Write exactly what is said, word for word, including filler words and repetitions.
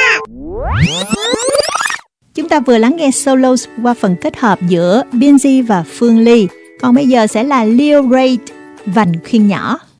Chúng ta vừa lắng nghe solo qua phần kết hợp giữa Binz và Phương Ly. Còn bây giờ sẽ là Leo Ray, Vành khuyên nhỏ.